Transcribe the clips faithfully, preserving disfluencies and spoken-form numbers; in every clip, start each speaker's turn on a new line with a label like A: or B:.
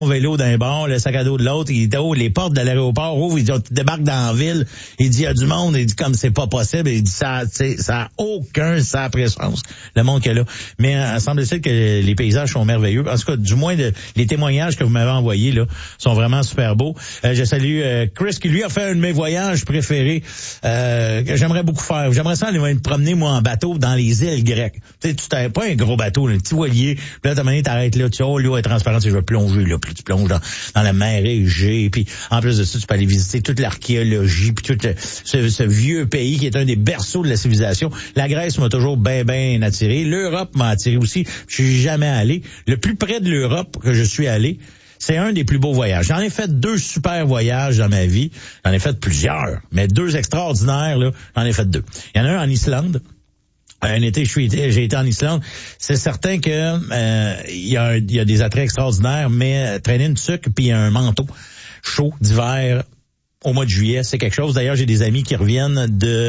A: vélo d'un bord, le sac à dos de l'autre, il dit, oh, les portes de l'aéroport ouvrent, il dit, tu débarques dans la ville, il dit, il y a du monde, il dit, comme c'est pas possible, il dit, ça, ça a aucun sens, le monde qu'il y a là. Mais, euh, semble-t-il que les paysages sont merveilleux. En tout cas, du moins, de, les témoignages que vous m'avez envoyés, là, sont vraiment super beaux. Euh, je salue, euh, Chris, qui lui a fait un de mes voyages préférés, euh, que j'aimerais beaucoup faire. J'aimerais ça aller me promener, moi, en bateau dans les îles grecques. Tu sais, tu t'avais pas un gros bateau, là, un petit voilier, puis là, t'as manière, t'arrêtes là, tu sais, oh, l'eau est transparente, je veux plonger, là, puis tu plonges dans, dans la mer Égée, puis en plus de ça, tu peux aller visiter toute l'archéologie, puis tout le, ce, ce vieux pays qui est un des berceaux de la civilisation. La Grèce m'a toujours bien, bien attiré. L'Europe m'a attiré aussi. Je suis jamais allé. Le plus près de l'Europe que je suis allé, c'est un des plus beaux voyages. J'en ai fait deux super voyages dans ma vie. J'en ai fait plusieurs, mais deux extraordinaires, là, j'en ai fait deux. Il y en a un en Islande. Un été, je suis été, j'ai été en Islande. C'est certain que euh, il y a, il y a des attraits extraordinaires, mais traîner une tuque puis un manteau chaud d'hiver au mois de juillet, c'est quelque chose. D'ailleurs, j'ai des amis qui reviennent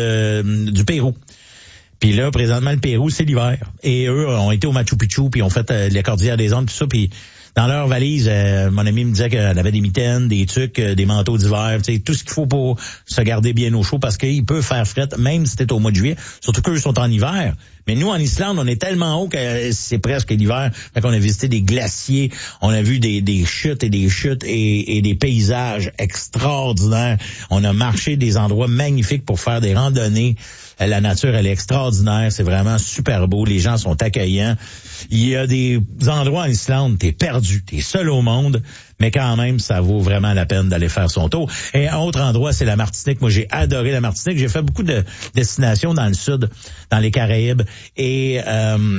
A: de du Pérou. Puis là, présentement, le Pérou, c'est l'hiver. Et eux ont été au Machu Picchu, puis ont fait euh, les Cordillères des Andes, tout ça, puis dans leur valise, euh, mon ami me disait qu'elle avait des mitaines, des tucs, euh, des manteaux d'hiver, tu sais, tout ce qu'il faut pour se garder bien au chaud, parce qu'il peut faire fret, même si c'était au mois de juillet, surtout qu'eux sont en hiver. Mais nous, en Islande, on est tellement haut que c'est presque l'hiver. Fait qu'on a visité des glaciers, on a vu des, des chutes et des chutes et, et des paysages extraordinaires. On a marché des endroits magnifiques pour faire des randonnées. La nature, elle est extraordinaire. C'est vraiment super beau. Les gens sont accueillants. Il y a des endroits en Islande, t'es perdu, t'es seul au monde, mais quand même, ça vaut vraiment la peine d'aller faire son tour. Et un autre endroit, c'est la Martinique. Moi, j'ai adoré la Martinique. J'ai fait beaucoup de destinations dans le sud, dans les Caraïbes. Et... Euh,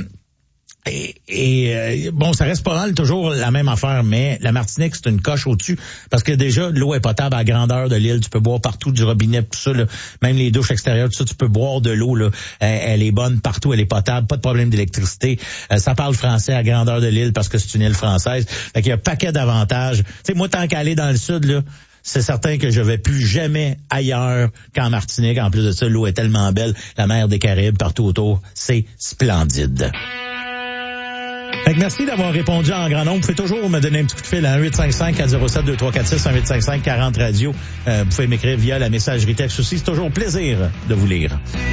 A: Et, et euh, bon, ça reste pas mal toujours la même affaire, mais la Martinique, c'est une coche au-dessus, parce que déjà, l'eau est potable à la grandeur de l'île, tu peux boire partout du robinet, tout ça, là. Même les douches extérieures, tout ça, tu peux boire de l'eau, là. Elle, elle est bonne partout, elle est potable, pas de problème d'électricité. Euh, ça parle français à la grandeur de l'île parce que c'est une île française. Fait qu'il y a un paquet d'avantages. Tu sais, moi, tant qu'à aller dans le sud, là, c'est certain que je vais plus jamais ailleurs qu'en Martinique. En plus de ça, l'eau est tellement belle, la mer des Caraïbes partout autour, c'est splendide. Fait que merci d'avoir répondu en grand nombre. Vous pouvez toujours me donner un petit coup de fil à un huit cinq cinq quatre zéro sept deux trois quatre six, un huit cinq cinq quarante radio. Euh, vous pouvez m'écrire via la messagerie texte aussi. C'est toujours un plaisir de vous lire.